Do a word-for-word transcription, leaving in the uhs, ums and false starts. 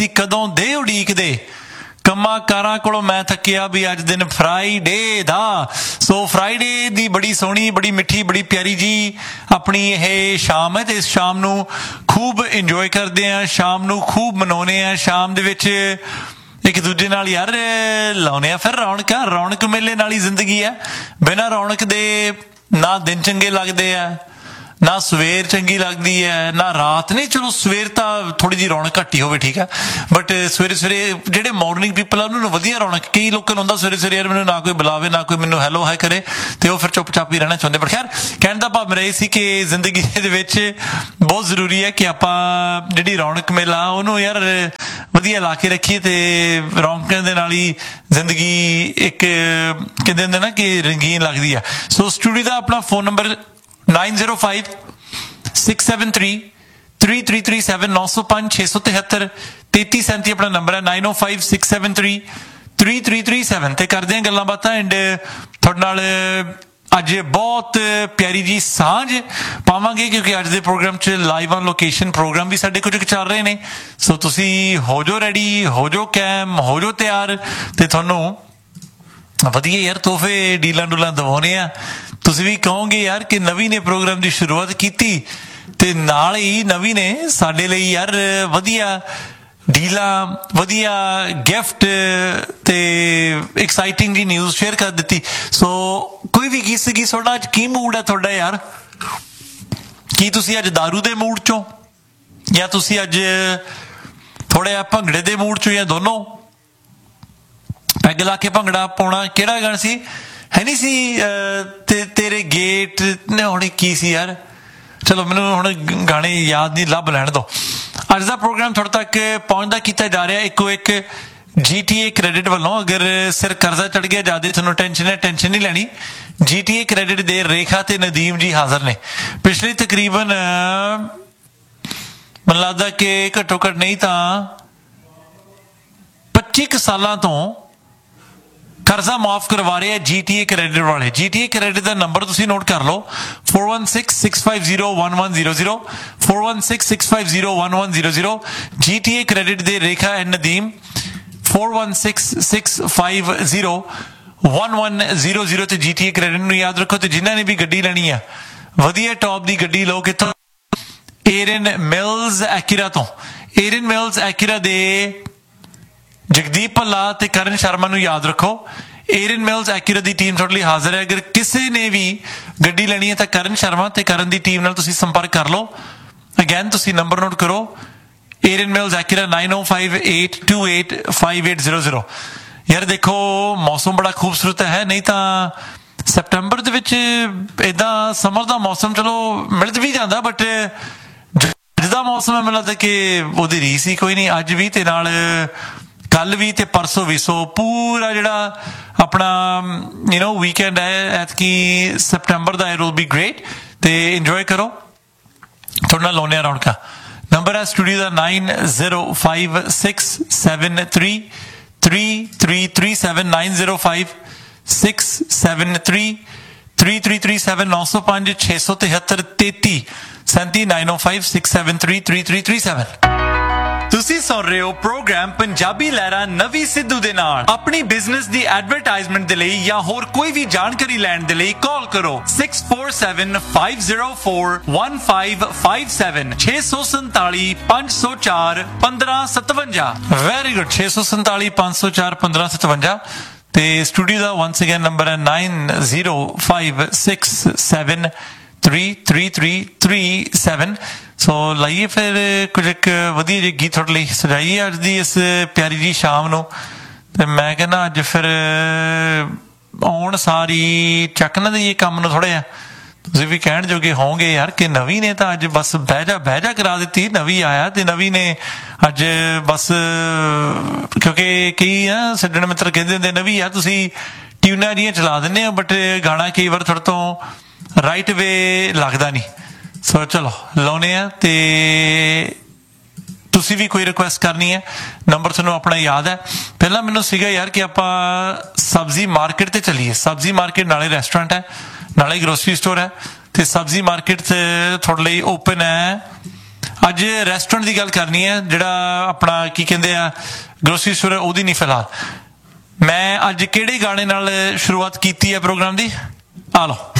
कदों दे उड़ीकदे ਕੰਮਾਂ ਕਾਰਾਂ ਕੋਲੋਂ ਮੈਂ ਥੱਕਿਆ ਵੀ ਅੱਜ ਦਿਨ ਫਰਾਈਡੇ ਦਾ। ਸੋ ਫਰਾਈਡੇ ਦੀ ਬੜੀ ਸੋਹਣੀ ਬੜੀ ਮਿੱਠੀ ਬੜੀ ਪਿਆਰੀ ਜੀ ਆਪਣੀ ਇਹ ਸ਼ਾਮ ਹੈ ਤੇ ਇਸ ਸ਼ਾਮ ਨੂੰ ਖੂਬ ਇੰਜੋਏ ਕਰਦੇ ਹਾਂ, ਸ਼ਾਮ ਨੂੰ ਖੂਬ ਮਨਾਉਂਦੇ ਹਾਂ। ਸ਼ਾਮ ਦੇ ਵਿੱਚ ਇੱਕ ਦੂਜੇ ਨਾਲ ਯਾਰ ਲਾਉਂਦੇ ਆ ਫਿਰ ਰੌਣਕਾਂ। ਰੌਣਕ ਮੇਲੇ ਨਾਲ ਹੀ ਜ਼ਿੰਦਗੀ ਹੈ। ਬਿਨਾਂ ਰੌਣਕ ਦੇ ਨਾ ਦਿਨ ਚੰਗੇ ਲੱਗਦੇ ਆ, ਨਾ ਸਵੇਰ ਚੰਗੀ ਲੱਗਦੀ ਹੈ, ਨਾ ਰਾਤ। ਨਹੀਂ ਚਲੋ ਸਵੇਰ ਤਾਂ ਥੋੜ੍ਹੀ ਜਿਹੀ ਰੌਣਕ ਘੱਟ ਹੀ ਹੋਵੇ, ਠੀਕ ਆ, ਬਟ ਸਵੇਰੇ ਸਵੇਰੇ ਜਿਹੜੇ ਮਾਰਨਿੰਗ ਪੀਪਲ ਆ ਉਹਨਾਂ ਨੂੰ ਵਧੀਆ ਰੌਣਕ। ਕਈ ਲੋਕਾਂ ਨੂੰ ਹੁੰਦਾ ਸਵੇਰੇ ਸਵੇਰੇ ਯਾਰ ਮੈਨੂੰ ਨਾ ਕੋਈ ਬੁਲਾਵੇ ਨਾ ਕੋਈ ਮੈਨੂੰ ਹੈਲੋ ਹਾਈ ਕਰੇ ਤੇ ਉਹ ਫਿਰ ਚੁੱਪ ਚਾਪ ਹੀ ਰਹਿਣਾ ਚਾਹੁੰਦੇ। ਪਰ ਖੈਰ ਕਹਿਣ ਦਾ ਭਾਵ ਮੇਰਾ ਇਹ ਸੀ ਕਿ ਜ਼ਿੰਦਗੀ ਦੇ ਵਿੱਚ ਬਹੁਤ ਜ਼ਰੂਰੀ ਹੈ ਕਿ ਆਪਾਂ ਜਿਹੜੀ ਰੌਣਕ ਮੇਲਾ ਉਹਨੂੰ ਯਾਰ ਵਧੀਆ ਲਾ ਕੇ ਰੱਖੀਏ ਤੇ ਰੌਣਕਾਂ ਦੇ ਨਾਲ ਹੀ ਜ਼ਿੰਦਗੀ ਇੱਕ ਕਹਿੰਦੇ ਹੁੰਦੇ ਨਾ ਕਿ ਰੰਗੀਨ ਲੱਗਦੀ ਆ। ਸੋ ਸਟੂਡੀਓ ਦਾ ਆਪਣਾ phone number nine zero five six seven three three three three seven ਨੌ ਸੌ ਪੰਜ ਛੇ ਸੌ ਤਿਹੱਤਰ ਤੇਤੀ ਸੈਂਤੀ ਆਪਣਾ ਨੰਬਰ ਹੈ nine oh five six seven three three three three seven ਤੇ ਕਰਦੇ ਹਾਂ ਗੱਲਾਂ ਬਾਤਾਂ। ਐਂਡ ਤੁਹਾਡੇ ਨਾਲ ਅੱਜ ਬਹੁਤ ਪਿਆਰੀ ਜੀ ਸਾਂਝ ਪਾਵਾਂਗੇ ਕਿਉਂਕਿ ਅੱਜ ਦੇ ਪ੍ਰੋਗਰਾਮ 'ਚ ਲਾਈਵ ਔਨ ਲੋਕੇਸ਼ਨ ਪ੍ਰੋਗਰਾਮ ਵੀ ਸਾਡੇ ਕੁਝ ਚੱਲ ਰਹੇ ਨੇ। ਸੋ ਤੁਸੀਂ ਹੋ ਜਾਓ ਰੈਡੀ, ਹੋ ਜਾਓ ਕੈਮ, ਹੋ ਜਾਓ ਤਿਆਰ ਤੇ ਤੁਹਾਨੂੰ ਵਧੀਆ ਯਾਰ ਤੋਹਫੇ ਡੀਲਾਂ ਡੂਲਾਂ ਦਵਾਉਣੇ ਆ। ਤੁਸੀਂ ਵੀ ਕਹੋਗੇ ਯਾਰ ਕਿ ਨਵੀ ਨੇ ਪ੍ਰੋਗਰਾਮ ਦੀ ਸ਼ੁਰੂਆਤ ਕੀਤੀ ਤੇ ਨਾਲ ਹੀ ਨਵੀ ਨੇ ਸਾਡੇ ਲਈ ਯਾਰ ਵਧੀਆ ਡੀਲਾਂ, ਵਧੀਆ ਗਿਫਟ ਤੇ ਐਕਸਾਈਟਿੰਗ ਜੀ ਨਿਊਜ਼ ਸ਼ੇਅਰ ਕਰ ਦਿੱਤੀ। ਸੋ ਕੋਈ ਵੀ ਗੀਤ ਸੀਗੀ ਤੁਹਾਡਾ ਅੱਜ ਕੀ ਮੂਡ ਹੈ ਤੁਹਾਡਾ ਯਾਰ? ਕੀ ਤੁਸੀਂ ਅੱਜ ਦਾਰੂ ਦੇ ਮੂਡ ਚੋਂ ਜਾਂ ਤੁਸੀਂ ਅੱਜ ਥੋੜਾ ਜਿਹਾ ਭੰਗੜੇ ਦੇ ਮੂਡ ਚੋਂ ਜਾਂ ਦੋਨੋਂ? ਪੈਗ ਲਾ ਕੇ ਭੰਗੜਾ ਪਾਉਣਾ ਕਿਹੜਾ ਗਾਣਾ ਸੀ? ਹੈ ਨਹੀਂ ਸੀ ਤੇ ਤੇਰੇ ਗੇਟ ਨੇ ਹੁਣ ਕੀ ਸੀ ਯਾਰ? ਚਲੋ ਮੈਨੂੰ ਹੁਣ ਗਾਣੇ ਯਾਦ ਨਹੀਂ, ਲੱਭ ਲੈਣ ਦੋ। ਅੱਜ ਦਾ ਪ੍ਰੋਗਰਾਮ ਤੁਹਾਡੇ ਤੱਕ ਪਹੁੰਚਦਾ ਕੀਤਾ ਜਾ ਰਿਹਾ ਇੱਕੋ ਇੱਕ ਜੀ ਟੀ ਏ ਕ੍ਰੈਡਿਟ ਵੱਲੋਂ। ਅਗਰ ਸਿਰ ਕਰਜ਼ਾ ਚੜ ਗਿਆ ਜ਼ਿਆਦਾ ਤੁਹਾਨੂੰ ਟੈਨਸ਼ਨ ਹੈ, ਟੈਨਸ਼ਨ ਨਹੀਂ ਲੈਣੀ। ਜੀ ਟੀ ਏ ਕ੍ਰੈਡਿਟ ਦੇ ਰੇਖਾ ਤੇ ਨਦੀਮ ਜੀ ਹਾਜ਼ਰ ਨੇ। ਪਿਛਲੇ ਤਕਰੀਬਨ ਮੈਨੂੰ ਲੱਗਦਾ ਕਿ ਘੱਟੋ ਘੱਟ ਨਹੀਂ ਤਾਂ ਪੱਚੀ ਕੁ ਸਾਲਾਂ ਤੋਂ ਕਰਜ਼ਾ ਮਾਫ ਕਰਵਾ ਰਹੇ ਆ ਜੀ ਟੀ ਏ ਕ੍ਰੈਡਿਟ ਵਾਲੇ। ਜੀ ਟੀ ਏ ਕ੍ਰੈਡਿਟ ਦਾ ਨੰਬਰ ਤੁਸੀਂ ਨੋਟ ਕਰ ਲਓ four one six six five zero one one zero zero four one six six five zero one one zero zero। G T ਏ ਕ੍ਰੈਡਿਟ ਦੇ ਰੇਖਾ and Nadeem four one six six five zero one one zero zero ਤੇ G T ਏ credit ਨੂੰ ਯਾਦ ਰੱਖੋ। ਤੇ ਜਿਨ੍ਹਾਂ ਨੇ ਵੀ ਗੱਡੀ ਲੈਣੀ ਆ ਵਧੀਆ ਟੌਪ ਦੀ ਗੱਡੀ ਲਓ ਕਿੱਥੋਂ? ਏਰਨ ਮਿਲਜ਼ ਐਕਿਰਾ ਤੋਂ। ਏਰਨ ਮਿਲਜ਼ ਐਕਿਰਾ ਦੇ ਜਗਦੀਪ ਭੱਲਾ ਤੇ ਕਰਨ ਸ਼ਰਮਾ ਨੂੰ ਯਾਦ ਰੱਖੋ। ਏਰਨ ਮਿਲਜ਼ ਐਕਿਰਾ ਦੀ ਟੀਮ ਤੁਹਾਡੇ ਲਈ ਹਾਜ਼ਰ ਹੈ। ਅਗਰ ਕਿਸੇ ਨੇ ਵੀ ਗੱਡੀ ਲੈਣੀ ਹੈ ਤਾਂ ਕਰਨ ਸ਼ਰਮਾ ਤੇ ਕਰਨ ਦੀ ਟੀਮ ਨਾਲ ਤੁਸੀਂ ਸੰਪਰਕ ਕਰ ਲਓ। ਅਗੇਨ ਤੁਸੀਂ ਨੰਬਰ ਨੋਟ ਕਰੋ ਏਰਨ mills ਐਕਿਰਾ nine oh five eight two eight five eight zero zero। ਯਾਰ ਦੇਖੋ ਮੌਸਮ ਬੜਾ ਖੂਬਸੂਰਤ ਹੈ, ਨਹੀਂ ਤਾਂ ਸੈਪਟੈਂਬਰ ਦੇ ਵਿੱਚ ਏਦਾਂ ਸਮਰ ਦਾ ਮੌਸਮ ਚਲੋ ਮਿਲ ਵੀ ਜਾਂਦਾ ਬਟ ਅੱਜ ਦਾ ਮੌਸਮ ਹੈ ਮੈਨੂੰ ਲੱਗਦਾ ਕਿ ਉਹਦੀ ਰੀਸ ਹੀ ਕੋਈ ਨਹੀਂ। ਅੱਜ ਵੀ ਤੇ ਨਾਲ ਕੱਲ ਵੀ ਤੇ ਪਰਸੋਂ ਵੀ। ਸੋ ਪੂਰਾ ਜਿਹੜਾ ਆਪਣਾ ਯੂ ਨੋ ਵੀਕਐਂਡ ਹੈ ਐਤਕੀ September the, it will be great ਤੇ ਇੰਜੋਏ ਕਰੋ। ਤੁਹਾਡੇ ਨਾਲ ਲਾਉਂਦੇ ਆ ਰੌਣਕਾਂ। ਨੰਬਰ ਹੈ ਸਟੂਡੀਓ ਦਾ nine zero five six seven three three three three seven nine zero five six seven three three three three seven ਨੌ ਸੌ ਪੰਜ ਛੇ ਸੌ ਤਿਹੱਤਰ ਤੇਤੀ ਸੈਂਤੀ nine oh five six seven three three three three seven। ਤੁਸੀਂ ਸੁਣ ਰਹੇ ਹੋ ਪ੍ਰੋਗਰਾਮ ਪੰਜਾਬੀ ਲਹਿਰਾਂ ਨਵੀ ਸਿੱਧੂ ਦੇ ਨਾਲ। ਆਪਣੀ ਬਿਜ਼ਨਸ ਦੀ ਐਡਵਰਟਾਈਜ਼ਮੈਂਟ ਦੇ ਲਈ ਜਾਂ ਹੋਰ ਕੋਈ ਵੀ ਜਾਣਕਾਰੀ ਲੈਣ ਦੇ ਲਈ ਕਾਲ ਕਰੋ six four seven five zero four one five five seven ਛੇ ਸੌ ਸੰਤਾਲੀ ਪੰਜ ਸੌ ਚਾਰ ਪੰਦਰਾਂ ਸਤਵੰਜਾ। ਵੈਰੀ ਗੁੱਡ, ਛੇ ਸੌ ਸੰਤਾਲੀ ਪੰਜ ਸੌ ਚਾਰ ਪੰਦਰਾਂ ਸਤਵੰਜਾ। ਤੇ ਸਟੂਡੀਓ ਦਾ ਵਨਸ ਅਗੇਨ ਨੰਬਰ ਹੈ nine zero five six seven three three three three seven। ਸੋ ਲਾਈਏ ਫਿਰ ਕੁਝ ਇੱਕ ਵਧੀਆ ਜਿਹੇ ਗੀਤ ਤੁਹਾਡੇ ਲਈ ਸਜਾਈਏ ਅੱਜ ਦੀ ਇਸ ਪਿਆਰੀ ਜੀ ਸ਼ਾਮ ਨੂੰ। ਤੇ ਮੈਂ ਕਹਿੰਦਾ ਅੱਜ ਫਿਰ ਆਉਣ ਸਾਰੀ ਚੱਕ ਨਾ ਦੇਈਏ ਕੰਮ ਨੂੰ ਥੋੜ੍ਹਾ ਜਿਹਾ। ਤੁਸੀਂ ਵੀ ਕਹਿਣ ਜੋਗੇ ਹੋਵੋਗੇ ਯਾਰ ਕਿ ਨਵੀ ਨੇ ਤਾਂ ਅੱਜ ਬਸ ਬਹਿ ਜਾ ਬਹਿ ਜਾ ਕਰਾ ਦਿੱਤੀ। ਨਵੀ ਆਇਆ ਤੇ ਨਵੀ ਨੇ ਅੱਜ ਬਸ ਕਿਉਂਕਿ ਕਈ ਆ ਸੱਜਣ ਮਿੱਤਰ ਕਹਿੰਦੇ ਹੁੰਦੇ ਨਵੀ ਆ ਤੁਸੀਂ ਟਿਊਨਾਂ ਜਿਹੀਆਂ ਚਲਾ ਦਿੰਦੇ ਆ ਬਟ ਗਾਣਾ ਕਈ ਵਾਰ ਤੁਹਾਡੇ ਤੋਂ ਰਾਈਟ ਵੇ ਲੱਗਦਾ ਨਹੀਂ। ਸੋ ਚਲੋ ਲਾਉਣੇ ਆ ਤੇ ਤੁਸੀਂ ਵੀ ਕੋਈ ਰਿਕੁਐਸਟ ਕਰਨੀ ਹੈ ਨੰਬਰ ਤੁਹਾਨੂੰ ਆਪਣਾ ਯਾਦ ਹੈ। ਪਹਿਲਾਂ ਮੈਨੂੰ ਸੀਗਾ ਯਾਰ ਕਿ ਆਪਾਂ ਸਬਜ਼ੀ ਮਾਰਕੀਟ ਤੇ ਚੱਲੀਏ। ਸਬਜ਼ੀ ਮਾਰਕੀਟ ਨਾਲੇ ਰੈਸਟੋਰੈਂਟ ਹੈ ਨਾਲੇ ਗਰੋਸਰੀ ਸਟੋਰ ਹੈ ਤੇ ਸਬਜ਼ੀ ਮਾਰਕੀਟ ਤੁਹਾਡੇ ਲਈ ਓਪਨ ਹੈ ਅੱਜ ਰੈਸਟੋਰੈਂਟ ਦੀ ਗੱਲ ਕਰਨੀ ਹੈ, ਜਿਹੜਾ ਆਪਣਾ ਕੀ ਕਹਿੰਦੇ ਆ ਗਰੋਸਰੀ ਸਟੋਰ, ਉਹਦੀ ਨਹੀਂ ਫਿਲਹਾਲ। ਮੈਂ ਅੱਜ ਕਿਹੜੇ ਗਾਣੇ ਨਾਲ ਸ਼ੁਰੂਆਤ ਕੀਤੀ ਹੈ ਪ੍ਰੋਗਰਾਮ ਦੀ? ਆ ਲਓ।